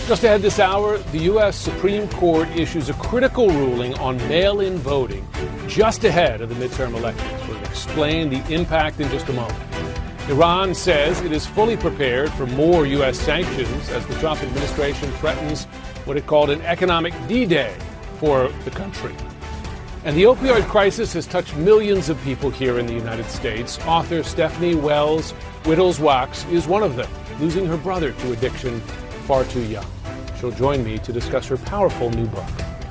Just ahead this hour, the U.S. Supreme Court issues a critical ruling on mail-in voting just ahead of the midterm elections. We'll explain the impact in just a moment. Iran says it is fully prepared for more U.S. sanctions as the Trump administration threatens what it called an economic D-Day for the country. And the opioid crisis has touched millions of people here in the United States. Author Stephanie Wells Wittels-Wachs is one of them, losing her brother to addiction far too young. She'll join me to discuss her powerful new book.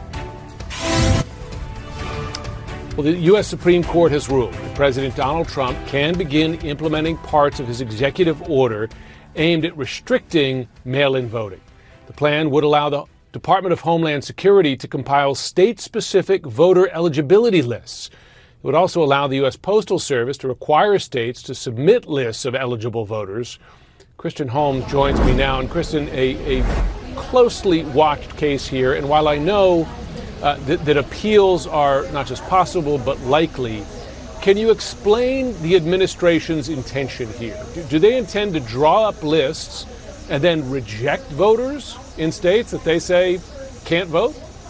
Well, the U.S. Supreme Court has ruled that President Donald Trump can begin implementing parts of his executive order aimed at restricting mail-in voting. The plan would allow the Department of Homeland Security to compile state-specific voter eligibility lists. It would also allow the U.S. Postal Service to require states to submit lists of eligible voters. Kristen Holmes joins me now. And Kristen, a closely watched case here. And while I know that appeals are not just possible but likely, can you explain the administration's intention here? Do they intend to draw up lists and then reject voters in states that they say can't vote?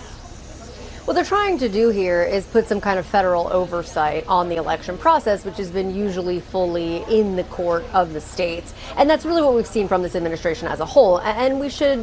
What they're trying to do here is put some kind of federal oversight on the election process, which has been usually fully in the court of the states. And that's really what we've seen from this administration as a whole. And we should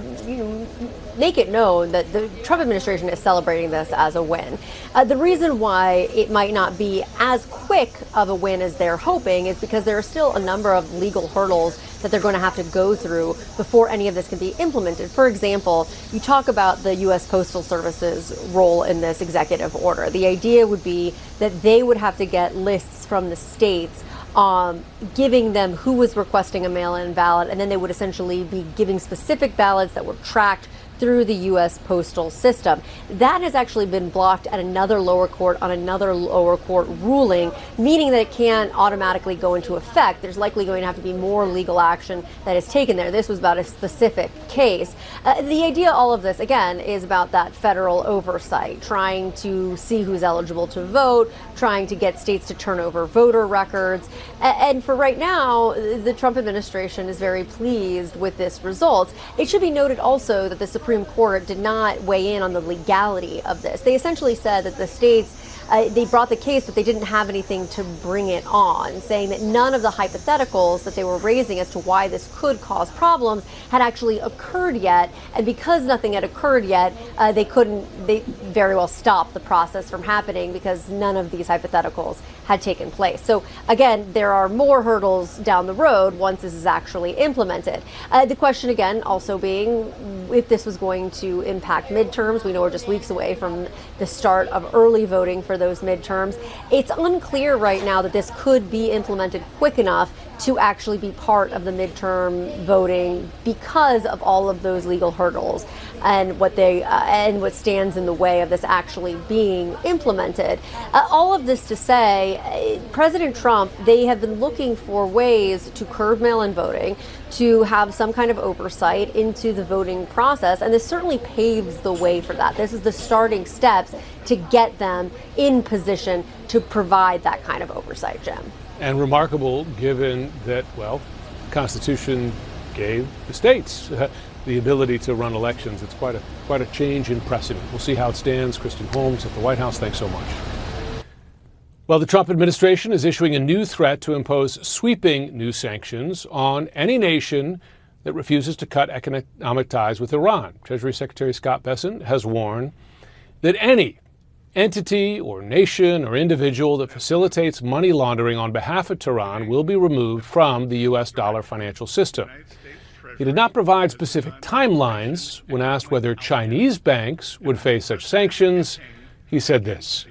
make it known that the Trump administration is celebrating this as a win. The reason why it might not be as quick of a win as they're hoping is because there are still a number of legal hurdles that they're going to have to go through before any of this can be implemented. For example, you talk about the U.S. Postal Service's role in this executive order. The idea would be that they would have to get lists from the states giving them who was requesting a mail-in ballot, and then they would essentially be giving specific ballots that were tracked through the U.S. postal system. That has actually been blocked at another lower court on another lower court ruling, meaning that it can't automatically go into effect. There's likely going to have to be more legal action that is taken there. This was about a specific case. The idea of all of this, again, is about that federal oversight, trying to see who's eligible to vote, trying to get states to turn over voter records. And for right now, the Trump administration is very pleased with this result. It should be noted also that the Supreme Court did not weigh in on the legality of this. They essentially said that the states, they brought the case, but they didn't have anything to bring it on, saying that none of the hypotheticals that they were raising as to why this could cause problems had actually occurred yet. And because nothing had occurred yet, they very well stop the process from happening because none of these hypotheticals had taken place. So again, there are more hurdles down the road once this is actually implemented. The question again also being if this was going to impact midterms. We know we're just weeks away from the start of early voting for those midterms. It's unclear right now that this could be implemented quick enough to actually be part of the midterm voting because of all of those legal hurdles and what stands in the way of this actually being implemented. All of this to say, President Trump, they have been looking for ways to curb mail-in voting, to have some kind of oversight into the voting process, and this certainly paves the way for that. This is the starting steps to get them in position to provide that kind of oversight, Jim. And remarkable, given that, well, the Constitution gave the states the ability to run elections. It's quite a change in precedent. We'll see how it stands. Kristen Holmes at the White House, thanks so much. Well, the Trump administration is issuing a new threat to impose sweeping new sanctions on any nation that refuses to cut economic ties with Iran. Treasury Secretary Scott Bessent has warned that any entity or nation or individual that facilitates money laundering on behalf of Tehran will be removed from the U.S. dollar financial system. He did not provide specific timelines when asked whether Chinese banks would face such sanctions. He said this.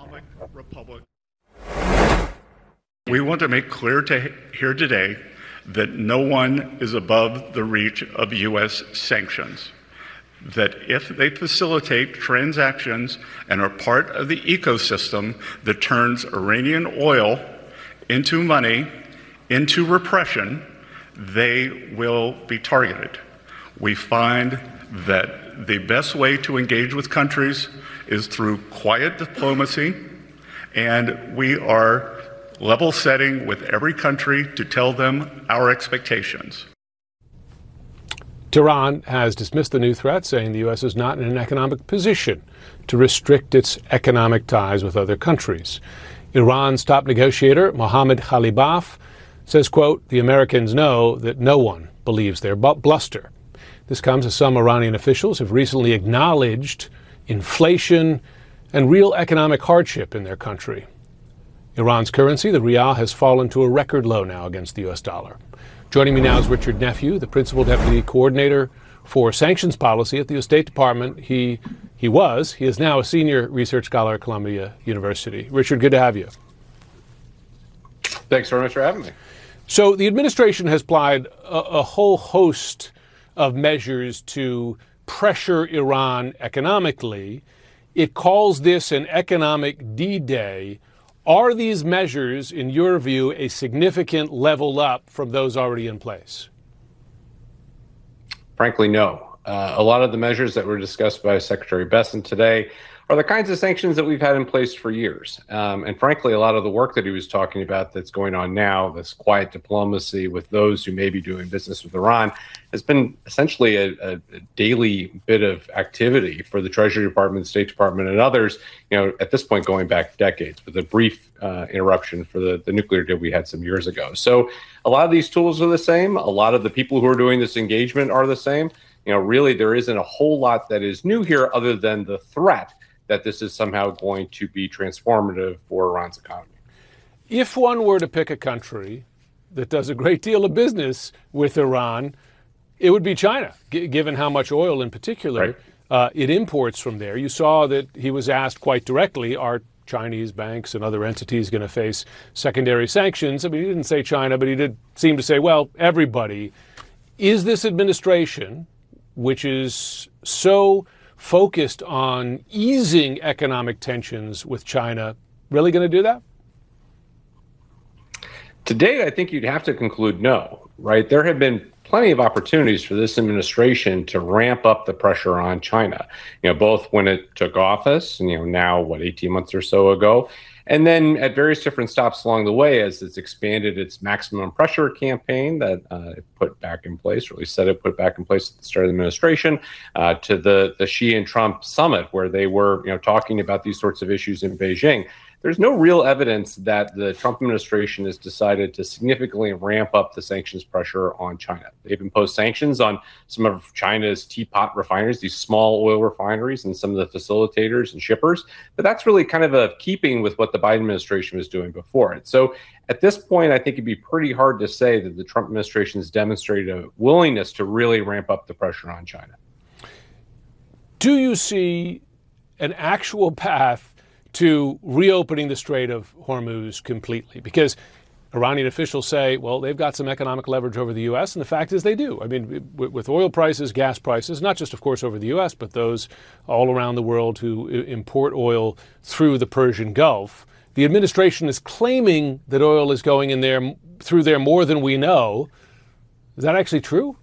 We want to make clear here today that no one is above the reach of U.S. sanctions. That if they facilitate transactions and are part of the ecosystem that turns Iranian oil into money, into repression, they will be targeted. We find that the best way to engage with countries is through quiet diplomacy, and we are level setting with every country to tell them our expectations. Tehran has dismissed the new threat, saying the U.S. is not in an economic position to restrict its economic ties with other countries. Iran's top negotiator, Mohammad Khalibaf, says, quote, the Americans know that no one believes their bluster. This comes as some Iranian officials have recently acknowledged inflation and real economic hardship in their country. Iran's currency, the rial, has fallen to a record low now against the U.S. dollar. Joining me now is Richard Nephew, the Principal Deputy Coordinator for Sanctions Policy at the U.S. State Department. He is now a Senior Research Scholar at Columbia University. Richard, good to have you. Thanks very much for having me. So the administration has applied a whole host of measures to pressure Iran economically. It calls this an economic D-Day. Are these measures, in your view, a significant level up from those already in place? Frankly, no. A lot of the measures that were discussed by Secretary Bessent today are the kinds of sanctions that we've had in place for years. And frankly, a lot of the work that he was talking about that's going on now, this quiet diplomacy with those who may be doing business with Iran, has been essentially a daily bit of activity for the Treasury Department, the State Department, and others, at this point going back decades, with a brief interruption for the nuclear deal we had some years ago. So a lot of these tools are the same. A lot of the people who are doing this engagement are the same. Really, there isn't a whole lot that is new here other than the threat that this is somehow going to be transformative for Iran's economy. If one were to pick a country that does a great deal of business with Iran, it would be China, given how much oil in particular it imports from there. You saw that he was asked quite directly, are Chinese banks and other entities going to face secondary sanctions? I mean, he didn't say China, but he did seem to say, well, everybody. Is this administration, which is so focused on easing economic tensions with China, really going to do that? Today, I think you'd have to conclude no, right? There have been plenty of opportunities for this administration to ramp up the pressure on China, both when it took office, now, 18 months or so ago, and then at various different stops along the way as it's expanded its maximum pressure campaign that it put back in place, or at least said it put back in place at the start of the administration, to the Xi and Trump summit where they were talking about these sorts of issues in Beijing. There's no real evidence that the Trump administration has decided to significantly ramp up the sanctions pressure on China. They've imposed sanctions on some of China's teapot refineries, these small oil refineries, and some of the facilitators and shippers. But that's really kind of a keeping with what the Biden administration was doing before it. So at this point, I think it'd be pretty hard to say that the Trump administration has demonstrated a willingness to really ramp up the pressure on China. Do you see an actual path to reopening the Strait of Hormuz completely? Because Iranian officials say, well, they've got some economic leverage over the U.S., and the fact is they do. I mean, with oil prices, gas prices, not just, of course, over the U.S., but those all around the world who import oil through the Persian Gulf. The administration is claiming that oil is going in there through there more than we know. Is that actually true?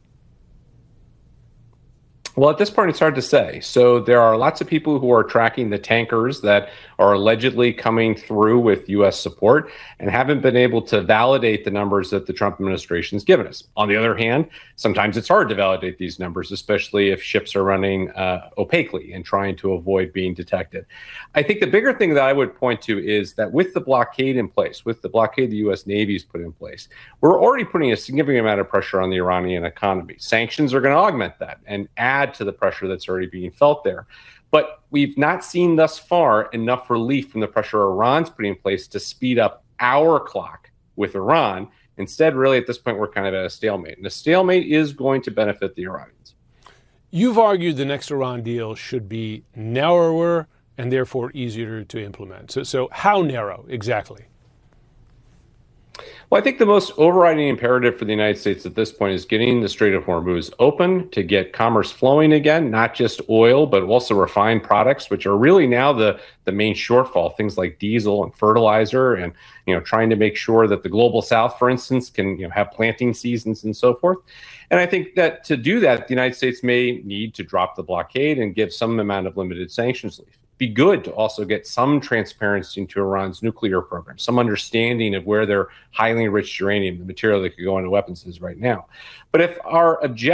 Well, at this point, it's hard to say. So there are lots of people who are tracking the tankers that are allegedly coming through with U.S. support and haven't been able to validate the numbers that the Trump administration has given us. On the other hand, sometimes it's hard to validate these numbers, especially if ships are running opaquely and trying to avoid being detected. I think the bigger thing that I would point to is that with the blockade in place, with the blockade the U.S. Navy has put in place, we're already putting a significant amount of pressure on the Iranian economy. Sanctions are going to augment that and add to the pressure that's already being felt there. But we've not seen thus far enough relief from the pressure Iran's putting in place to speed up our clock with Iran. Instead, really, at this point, we're kind of at a stalemate. And a stalemate is going to benefit the Iranians. You've argued the next Iran deal should be narrower and therefore easier to implement. So how narrow exactly? Well, I think the most overriding imperative for the United States at this point is getting the Strait of Hormuz open to get commerce flowing again, not just oil, but also refined products, which are really now the main shortfall, things like diesel and fertilizer, and trying to make sure that the global south, for instance, can have planting seasons and so forth. And I think that to do that, the United States may need to drop the blockade and give some amount of limited sanctions relief. Be good to also get some transparency into Iran's nuclear program, some understanding of where their highly enriched uranium, the material that could go into weapons, is right now. But if our objective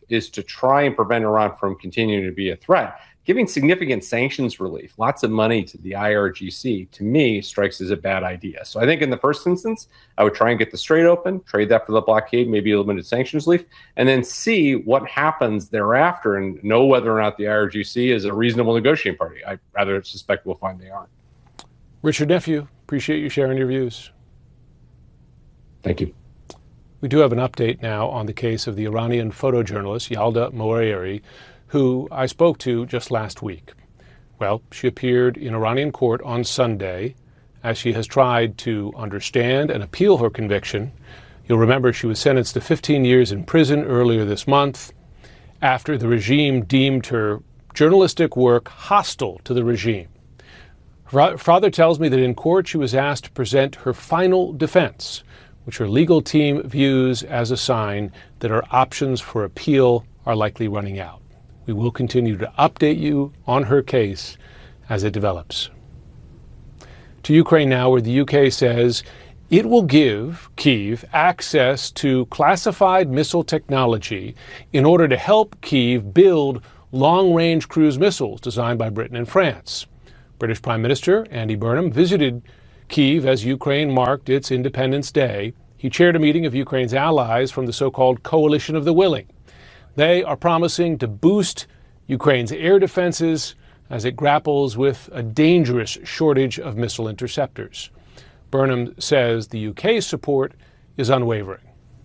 is to try and prevent Iran from continuing to be a threat. Giving significant sanctions relief, lots of money to the IRGC, to me, strikes as a bad idea. So I think in the first instance, I would try and get the Strait open, trade that for the blockade, maybe a limited sanctions relief, and then see what happens thereafter and know whether or not the IRGC is a reasonable negotiating party. I rather suspect we'll find they aren't. Richard Nephew, appreciate you sharing your views. Thank you. We do have an update now on the case of the Iranian photojournalist Yalda Moayeri, who I spoke to just last week. Well, she appeared in Iranian court on Sunday as she has tried to understand and appeal her conviction. You'll remember she was sentenced to 15 years in prison earlier this month after the regime deemed her journalistic work hostile to the regime. Her father tells me that in court she was asked to present her final defense, which her legal team views as a sign that her options for appeal are likely running out. We will continue to update you on her case as it develops. To Ukraine now, where the UK says it will give Kyiv access to classified missile technology in order to help Kyiv build long-range cruise missiles designed by Britain and France. British Prime Minister Andy Burnham visited Kyiv as Ukraine marked its Independence Day. He chaired a meeting of Ukraine's allies from the so-called Coalition of the Willing. They are promising to boost Ukraine's air defenses as it grapples with a dangerous shortage of missile interceptors. Burnham says the UK's support is unwavering.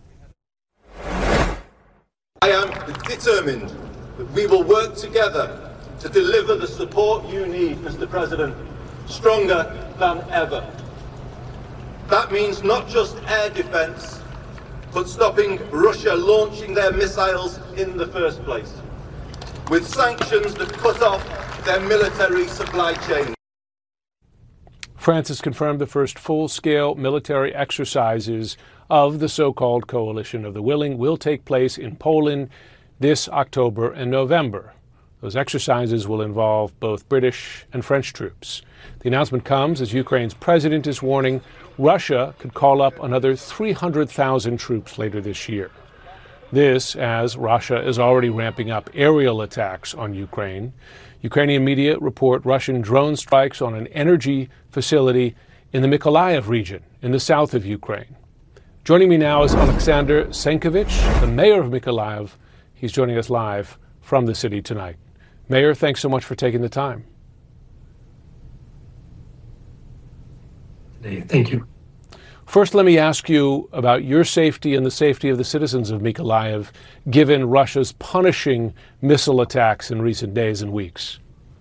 I am determined that we will work together to deliver the support you need, Mr. President, stronger than ever. That means not just air defense, but stopping Russia launching their missiles in the first place, with sanctions that cut off their military supply chain. France has confirmed the first full-scale military exercises of the so-called Coalition of the Willing will take place in Poland this October and November. Those exercises will involve both British and French troops. The announcement comes as Ukraine's president is warning Russia could call up another 300,000 troops later this year. This as Russia is already ramping up aerial attacks on Ukraine. Ukrainian media report Russian drone strikes on an energy facility in the Mykolaiv region in the south of Ukraine. Joining me now is Alexander Senkevich, the mayor of Mykolaiv. He's joining us live from the city tonight. Mayor, thanks so much for taking the time. Thank you. First, let me ask you about your safety and the safety of the citizens of Mykolaiv, given Russia's punishing missile attacks in recent days and weeks.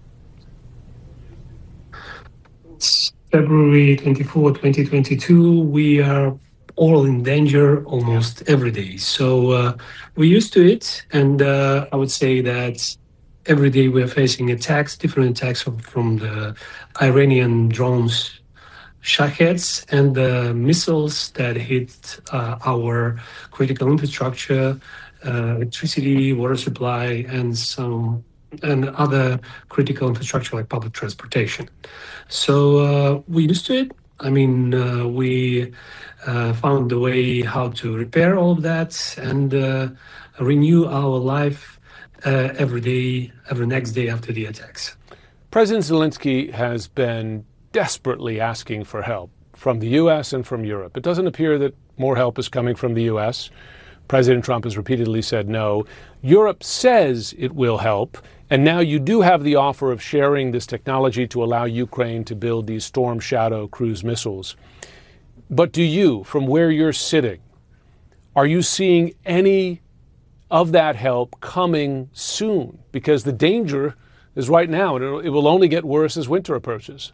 It's February 24, 2022. We are all in danger almost every day. So we're used to it. And I would say that every day we're facing attacks, different attacks from the Iranian drones, Shaheds, and the missiles that hit our critical infrastructure, electricity, water supply, and other critical infrastructure like public transportation. So we're used to it. I mean, we found a way how to repair all of that and renew our life every day, every next day after the attacks. President Zelensky has been desperately asking for help from the U.S. and from Europe. It doesn't appear that more help is coming from the U.S. President Trump has repeatedly said no. Europe says it will help, and now you do have the offer of sharing this technology to allow Ukraine to build these Storm Shadow cruise missiles. But do you, from where you're sitting, are you seeing any of that help coming soon? Because the danger is right now, and it will only get worse as winter approaches.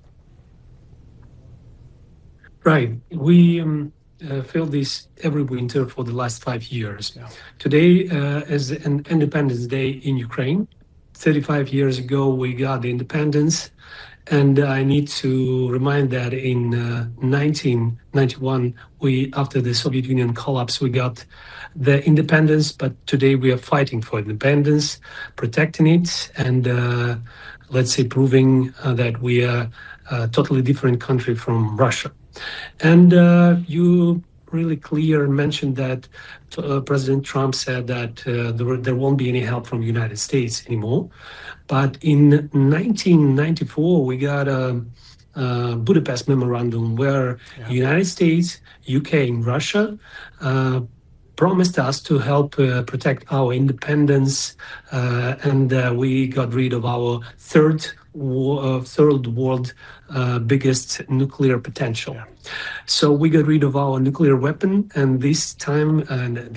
Right. We feel this every winter for the last 5 years. Yeah. Today is an Independence Day in Ukraine. 35 years ago, we got the independence. And I need to remind that in 1991, after the Soviet Union collapse, we got the independence. But today we are fighting for independence, protecting it, and let's say proving that we are a totally different country from Russia. And you really clear, mentioned that President Trump said that there won't be any help from the United States anymore. But in 1994, we got a Budapest Memorandum where the United States, UK, and Russia promised us to help protect our independence, and we got rid of our third world biggest nuclear potential. Yeah. So we got rid of our nuclear weapon, and this time, in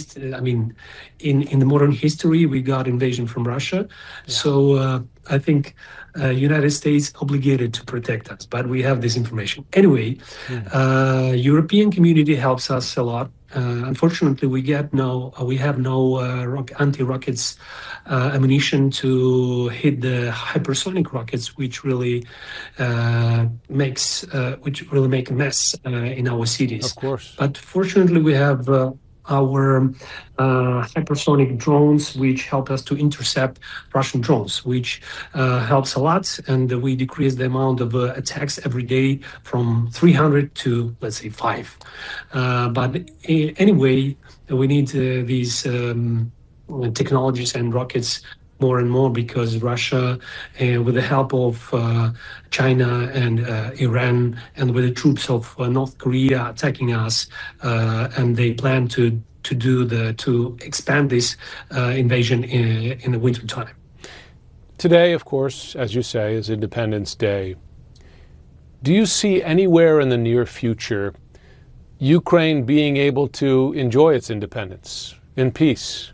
the modern history, we got invasion from Russia. Yeah. So I think United States obligated to protect us, but we have this information. Anyway, European community helps us a lot. Unfortunately, we have no anti-rockets ammunition to hit the hypersonic rockets, which really make a mess in our cities. Of course. But fortunately, we have our hypersonic drones, which help us to intercept Russian drones, which helps a lot. And we decrease the amount of attacks every day from 300 to, let's say, 5. But anyway, we need these technologies and rockets more and more, because Russia, with the help of China and Iran, and with the troops of North Korea attacking us, and they plan to expand this invasion in the winter time. Today, of course, as you say, is Independence Day. Do you see anywhere in the near future Ukraine being able to enjoy its independence in peace?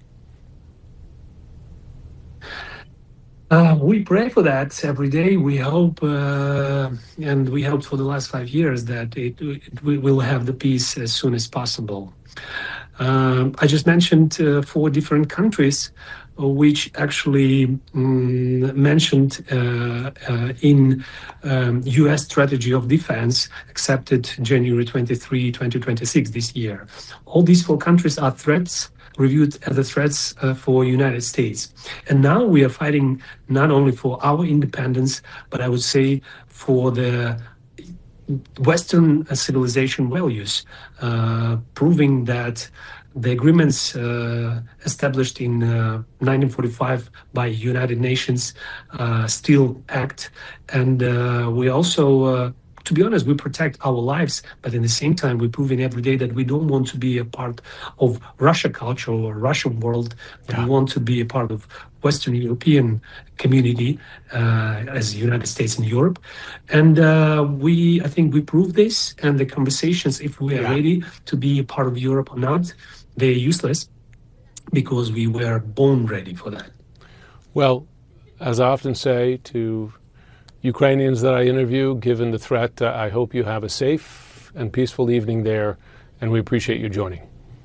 We pray for that every day. We hope, and we hoped for the last 5 years that we will have the peace as soon as possible. I just mentioned 4 different countries which actually mentioned in U.S. strategy of defense accepted January 23, 2026 this year. All these 4 countries are threats, reviewed as the threats for United States. And now we are fighting not only for our independence, but I would say for the Western civilization values, proving that the agreements established in 1945 by United Nations still act. And we also, to be honest, we protect our lives, but at the same time, we're proving every day that we don't want to be a part of Russia culture or Russian world. Yeah. We want to be a part of Western European community as the United States and Europe. And I think we prove this, and the conversations, if we are ready to be a part of Europe or not, they're useless, because we were born ready for that. Well, as I often say to Ukrainians that I interview, given the threat, I hope you have a safe and peaceful evening there, and we appreciate you joining.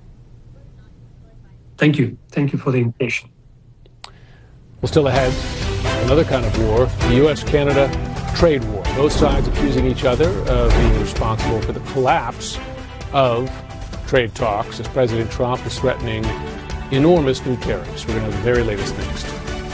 Thank you. Thank you for the invitation. Well, still ahead, another kind of war, the U.S.-Canada trade war. Both sides accusing each other of being responsible for the collapse of trade talks, as President Trump is threatening enormous new tariffs. We're going to have the very latest next.